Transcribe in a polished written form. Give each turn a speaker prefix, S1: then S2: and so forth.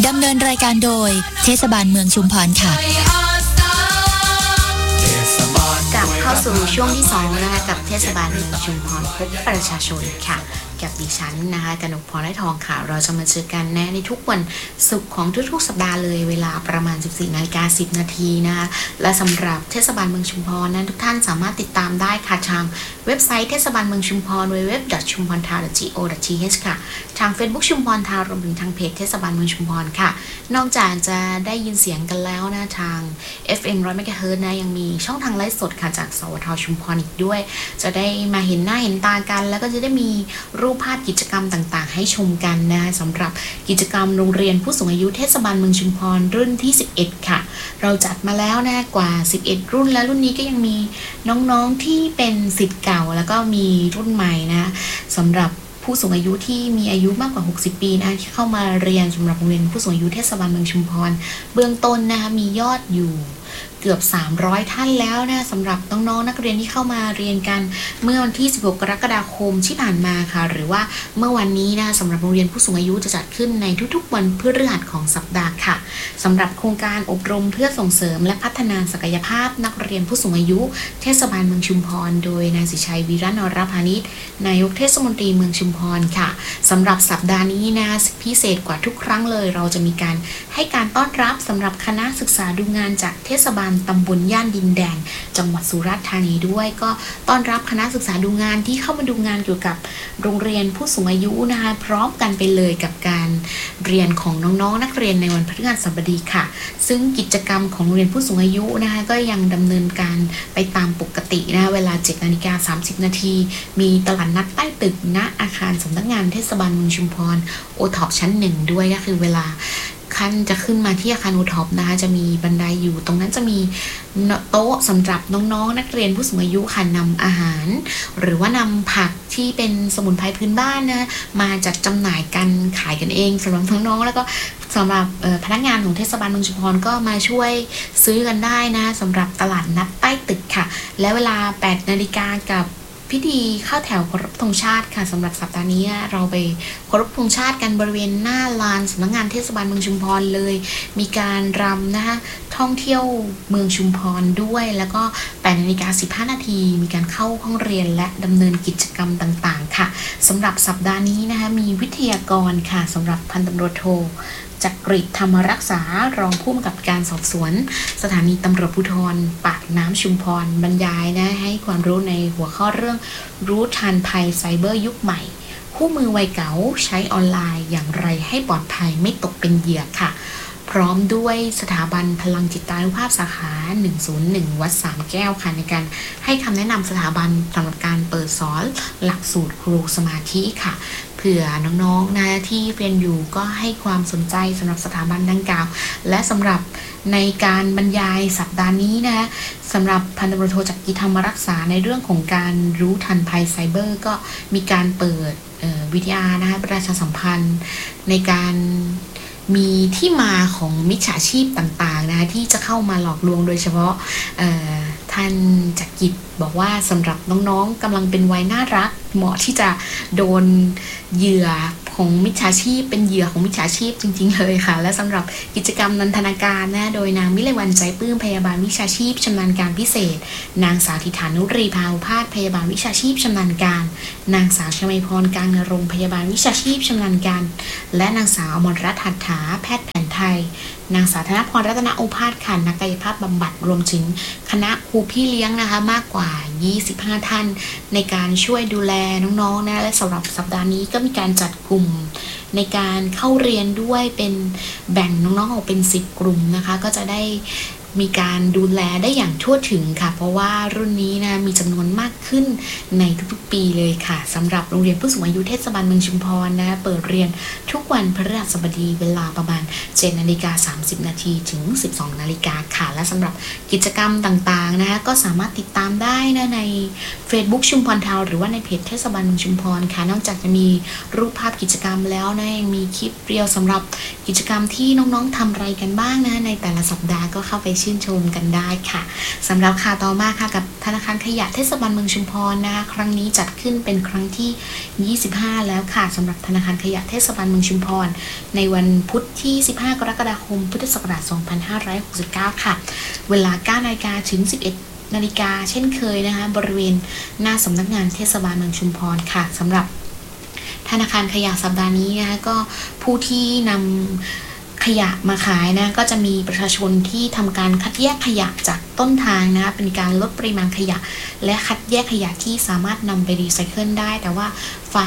S1: ดำเนินรายการโดยเทศบาลเมืองชุมพรค่ะ
S2: กลับเข้าสู่ช่วงที่2นะคะกับเทศบาลเมืองชุมพรพบประชาชนค่ะกับดิฉันนะคะกนกพรไร้ทองค่ะเราจะมาเจอกันในทุกวันศุกร์ของทุกๆสัปดาห์เลยเวลาประมาณ 14:10 นาทีนะคะและสำหรับเทศบาลเมืองชุมพรนั้นทุกท่านสามารถติดตามได้ค่ะทางเว็บไซต์เทศบาลเมืองชุมพร www.chumphontown.go.th ค่ะทาง Facebook ชุมพรทาวน์รวมถึงทางเพจเทศบาลเมืองชุมพรค่ะนอกจากจะได้ยินเสียงกันแล้วนะทาง FM 100 MHz นะยังมีช่องทางไลฟ์สดค่ะจากสวทชุมพรอีกด้วยจะได้มาเห็นหน้าเห็นตากันแล้วก็จะได้มีรูปภาพกิจกรรมต่างๆให้ชมกันนะสำหรับกิจกรรมโรงเรียนผู้สูงอายุเทศบาลเมืองชุมพรรุ่นที่11ค่ะเราจัดมาแล้วนะกว่า11รุ่นและรุ่นนี้ก็ยังมีน้องๆที่เป็นศิษย์เก่าแล้วก็มีรุ่นใหม่นะสำหรับผู้สูงอายุที่มีอายุมากกว่า60ปีนะที่เข้ามาเรียนสำหรับโรงเรียนผู้สูงอายุเทศบาลเมืองชุมพรเบื้องต้นนะคะมียอดอยู่เกือบ300ท่านแล้วนะสำหรับน้องๆนักเรียนที่เข้ามาเรียนกันเมื่อวันที่16กรกฎาคมที่ผ่านมาค่ะหรือว่าเมื่อวันนี้นะสำหรับโรงเรียนผู้สูงอายุจะจัดขึ้นในทุกๆวันพฤหัสของสัปดาห์ค่ะสำหรับโครงการอบรมเพื่อส่งเสริมและพัฒนาศักยภาพนักเรียนผู้สูงอายุเทศบาลเมืองชุมพรโดยนายศิชัยวีระนรพานิชนายกเทศมนตรีเมืองชุมพรค่ะสำหรับสัปดาห์นี้นะพิเศษกว่าทุกครั้งเลยเราจะมีการให้การต้อนรับสำหรับคณะศึกษาดูงานจากเทศบาลตำบลย่านดินแดงจังหวัดสุราษฎร์ธานีด้วยก็ต้อนรับคณะศึกษาดูงานที่เข้ามาดูงานเกี่ยวกับโรงเรียนผู้สูงอายุนะคะพร้อมกันไปเลยกับการเรียนของน้องๆนักเรียนในวันพฤหัสบดีค่ะซึ่งกิจกรรมของโรงเรียนผู้สูงอายุนะคะก็ยังดำเนินการไปตามปกตินะเวลา 7:30 นาทีมีตลาดนัดใต้ตึกณอาคารสำนักงานเทศบาลเมืองชุมพรโอท็อปชั้น1ด้วยก็คือเวลาขั้นจะขึ้นมาที่อาคารโอท็อปนะคะจะมีบันไดอยู่ตรงนั้นจะมีโต๊ะสำหรับน้องๆนักเรียนผู้สูงอายุค่ะนำอาหารหรือว่านำผักที่เป็นสมุนไพรพื้นบ้านนะมาจัดจำหน่ายกันขายกันเองสำหรับน้องๆแล้วก็สำหรับพนักงานของเทศบาลเมืองชุมพรก็มาช่วยซื้อกันได้นะสำหรับตลาดนัดใต้ตึกค่ะและเวลา 8 นาฬิกากับพิธีเข้าแถวเคารพธงชาติค่ะสำหรับสัปดาห์นี้เราไปเคารพธงชาติกันบริเวณหน้าลานสำนักงานเทศบาลเมืองชุมพรเลยมีการรำนะคะท่องเที่ยวเมืองชุมพรด้วยแล้วก็ 8:15 นาทีมีการเข้าห้องเรียนและดำเนินกิจกรรมต่างๆค่ะสำหรับสัปดาห์นี้นะคะมีวิทยากรค่ะสำหรับพันตำรวจโทจักริดธรรมรักษารองผู้กำกับการสอบสวนสถานีตำรวจภูธรปากน้ำชุมพรบรรยายนะให้ความรู้ในหัวข้อเรื่องรู้ทันภัยไซเบอร์ยุคใหม่คู่มือวัยเก๋าใช้ออนไลน์อย่างไรให้ปลอดภัยไม่ตกเป็นเหยื่อค่ะพร้อมด้วยสถาบันพลังจิตานุภาพสาขา101วัดสามแก้วค่ะในการให้คำแนะนำสถาบันสำหรับการเปิดสอนหลักสูตรครูสมาธิค่ะเผื่อน้องๆนะที่เรียนอยู่ก็ให้ความสนใจสำหรับสถาบันดังกล่าวและสำหรับในการบรรยายสัปดาห์นี้นะคะสำหรับพันตำรวจโทจักริดธรรมรักษาในเรื่องของการรู้ทันภัยไซเบอร์ก็มีการเปิดวิทยานะคะประชาสัมพันธ์ในการมีที่มาของมิจฉาชีพต่างๆนะที่จะเข้ามาหลอกลวงโดยเฉพาะท่านจักริดบอกว่าสำหรับน้องๆกำลังเป็นวัยน่ารักเหมาะที่จะโดนเหยื่อของมิจฉาชีพเป็นเหยื่อของมิจฉาชีพจริงๆเลยค่ะและสำหรับกิจกรรมนันทนาการนะโดยนางวิไลวรรณใจปลื้มพยาบาลวิชาชีพชำนาญการพิเศษนางสาวธิฐานุรีภาอุภาสพยาบาลวิชาชีพชำนาญการนางสาวชมัยพรกลางนรงค์พยาบาลวิชาชีพชำนาญการและนางสาวอมรรัตน์หัตถาแพทย์แผนไทยนางสาวธนพรรัตนอุภาสค่ะนักกายภาพบำบัดรวมถึงคณะครูพี่เลี้ยงนะคะมากกว่า25ท่านในการช่วยดูแลน้องๆนะและสำหรับสัปดาห์นี้ก็มีการจัดกลุ่มในการเข้าเรียนด้วยเป็นแบ่งน้องๆออกเป็น10กลุ่มนะคะก็จะได้ มีการดูแลได้อย่างทั่วถึงค่ะเพราะว่ารุ่นนี้นะมีจำนวนมากขึ้นในทุกๆปีเลยค่ะสำหรับโรงเรียนผู้สูงอายุเทศบาลเมืองชุมพรนะเปิดเรียนทุกวันพฤหัสบดีเวลาประมาณ 7:30 น.ถึง 12:00 น.ค่ะและสำหรับกิจกรรมต่างๆนะคะก็สามารถติดตามได้นะใน Facebook ชุมพรทาวน์หรือว่าในเพจเทศบาลเมืองชุมพรค่ะนอกจากจะมีรูปภาพกิจกรรมแล้วนะยังมีคลิปเรียวสำหรับกิจกรรมที่น้องๆทำอะไรกันบ้างนะในแต่ละสัปดาห์ก็เข้าไปชื่นชมกันได้ค่ะสำหรับข่าวต่อมาค่ะกับธนาคารขยะเทศบาลเมืองชุมพรนะคะครั้งนี้จัดขึ้นเป็นครั้งที่25แล้วค่ะสำหรับธนาคารขยะเทศบาลเมืองชุมพรในวันพุธที่15กรกฎาคมพุทธศักราช2569ค่ะเวลา 9 นาฬิกาถึง 11 นาฬิกาเช่นเคยนะคะบริเวณหน้าสำนักงานเทศบาลเมืองชุมพรค่ะสำหรับธนาคารขยะสัปดาห์นี้นะคะก็ผู้ที่นำขยะมาขายนะก็จะมีประชาชนที่ทำการคัดแยกขยะจากต้นทางนะเป็นการลดปริมาณขยะและคัดแยกขยะที่สามารถนำไปรีไซเคิลได้แต่ว่า